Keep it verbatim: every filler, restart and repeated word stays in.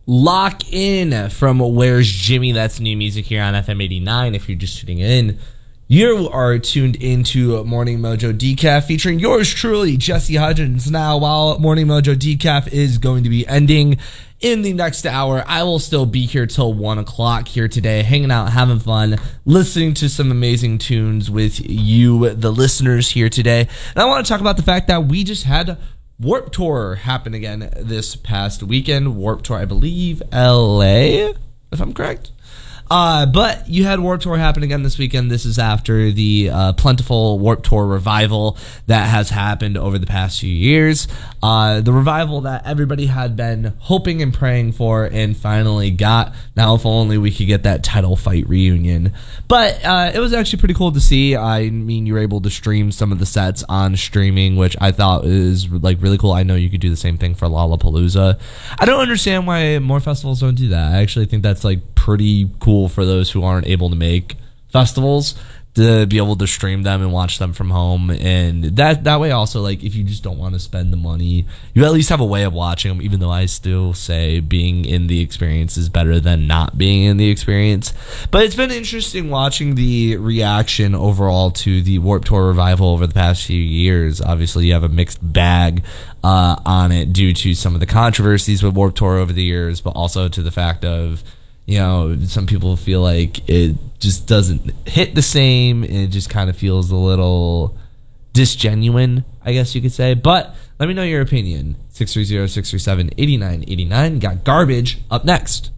Lock In from Where's Jimmy? That's new music here on F M eighty-nine. If you're just tuning in, you are tuned into Morning Mojo Decaf featuring yours truly, Jesse Hudgens. Now, while Morning Mojo Decaf is going to be ending in the next hour, I will still be here till one o'clock here today, hanging out, having fun, listening to some amazing tunes with you, the listeners here today. And I want to talk about the fact that we just had Warped Tour happen again this past weekend. Warped Tour, I believe, L A, if I'm correct. Uh, but you had Warped Tour happen again this weekend. This is after the uh, plentiful Warped Tour revival that has happened over the past few years. Uh, the revival that everybody had been hoping and praying for and finally got. Now, if only we could get that title fight reunion. But uh, it was actually pretty cool to see. I mean, you were able to stream some of the sets on streaming, which I thought is like really cool. I know you could do the same thing for Lollapalooza. I don't understand why more festivals don't do that. I actually think that's like pretty cool for those who aren't able to make festivals to be able to stream them and watch them from home. And that that way also, like, if you just don't want to spend the money, you at least have a way of watching them, even though I still say being in the experience is better than not being in the experience. But it's been interesting watching the reaction overall to the Warped Tour revival over the past few years. Obviously, you have a mixed bag uh, on it due to some of the controversies with Warped Tour over the years, but also to the fact of, you know, some people feel like it just doesn't hit the same. It just kind of feels a little disgenuine, I guess you could say. But let me know your opinion. six three zero, six three seven, eight nine eight nine. Got Garbage up next.